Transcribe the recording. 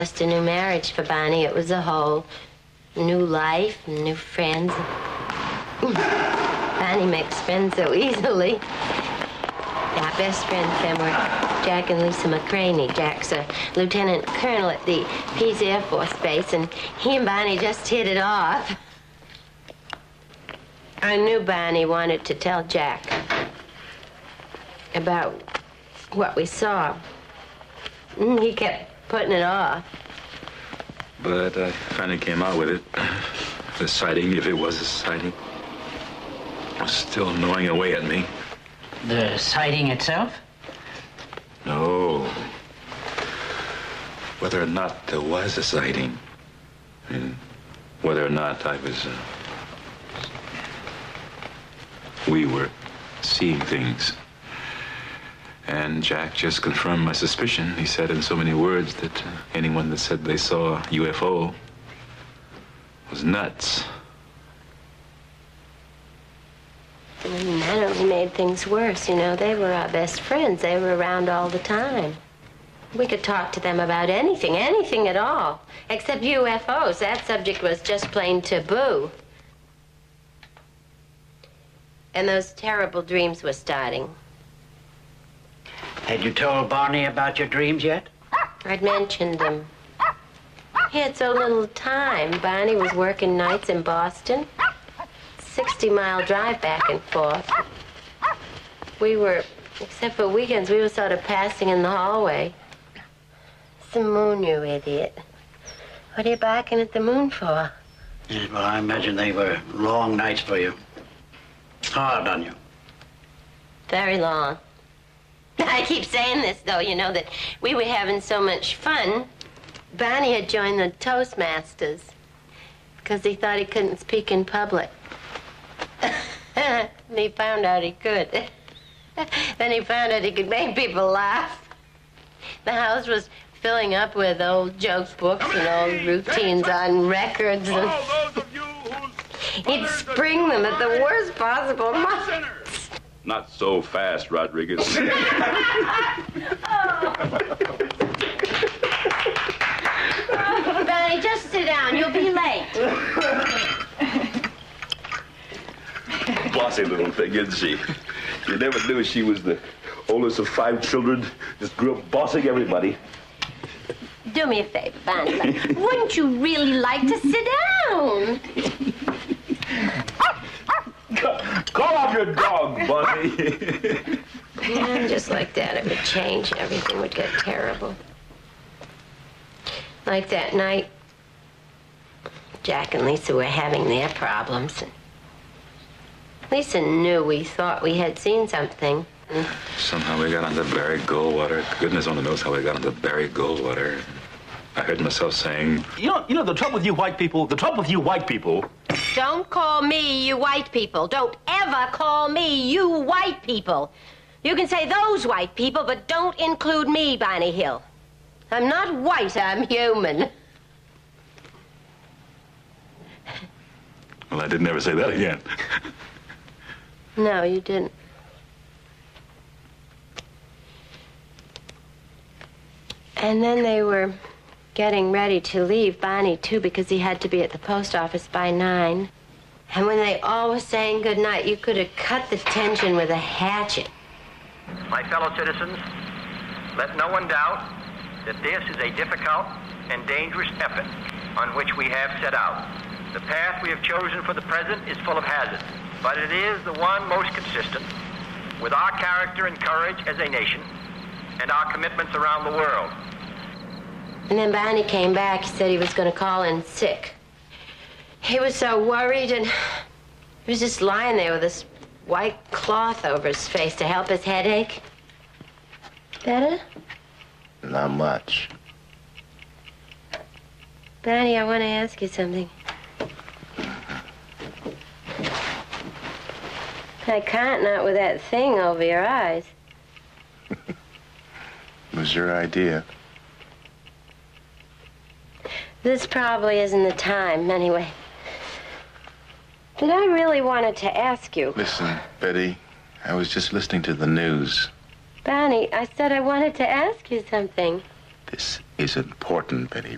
Just a new marriage for Bonnie. It was a whole new life, new friends. Bonnie makes friends so easily. Our best friends then were Jack and Lisa McCraney. Jack's a lieutenant colonel at the Pease Air Force Base, and he and Bonnie just hit it off. I knew Bonnie wanted to tell Jack about what we saw. He kept putting it off. But I finally came out with it. The sighting, if it was a sighting, was still gnawing away at me. The sighting itself? No. Whether or not there was a sighting, and whether or not I was, we were seeing things. And Jack just confirmed my suspicion. He said in so many words that anyone that said they saw a UFO was nuts. And that only made things worse, you know. They were our best friends. They were around all the time. We could talk to them about anything at all, except UFOs. That subject was just plain taboo. And those terrible dreams were starting. Had you told Barney about your dreams yet? I'd mentioned them. He had so little time. Barney was working nights in Boston. 60-mile drive back and forth. We were, except for weekends, we were sort of passing in the hallway. It's the moon, you idiot. What are you barking at the moon for? Yes, well, I imagine they were long nights for you. Hard on you. Very long. I keep saying this, though, you know, that we were having so much fun. Barney had joined the Toastmasters because he thought he couldn't speak in public. And he found out he could. Then he found out he could make people laugh. The house was filling up with old joke books and old routines on records. And he'd spring them at the worst possible moments. Not so fast, Rodriguez. Barney, just sit down. You'll be late. Bossy little thing, isn't she? You never knew she was the oldest of 5 children. Just grew up bossing everybody. Do me a favor, Barney. Wouldn't you really like to sit down? Call off your dog, Bunny. Yeah, just like that, it would change. Everything would get terrible. Like that night, Jack and Lisa were having their problems. Lisa knew we thought we had seen something. Somehow we got onto Barry Goldwater. Goodness only knows how we got onto Barry Goldwater. I heard myself saying, You know, the trouble with you white people, Don't call me you white people. Don't ever call me you white people. You can say those white people, but don't include me, Barney Hill. I'm not white, I'm human. Well, I didn't ever say that again. No, you didn't. And then they were getting ready to leave, Barney, too, because he had to be at the post office by 9. And when they all were saying goodnight, you could have cut the tension with a hatchet. My fellow citizens, let no one doubt that this is a difficult and dangerous effort on which we have set out. The path we have chosen for the present is full of hazards, but it is the one most consistent with our character and courage as a nation and our commitments around the world. And then Barney came back. He said he was going to call in sick. He was so worried, and he was just lying there with this white cloth over his face to help his headache. Better? Not much. Barney, I want to ask you something. I can't, not with that thing over your eyes. It was your idea. This probably isn't the time, anyway. But I really wanted to ask you. Listen, Betty, I was just listening to the news. Barney, I said I wanted to ask you something. This is important, Betty.